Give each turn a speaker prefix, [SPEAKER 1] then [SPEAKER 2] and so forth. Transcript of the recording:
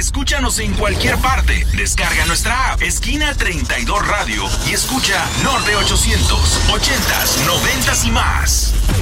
[SPEAKER 1] Escúchanos en cualquier parte. Descarga nuestra app Esquina 32 Radio y escucha Norte 800, 80s, 90s y más.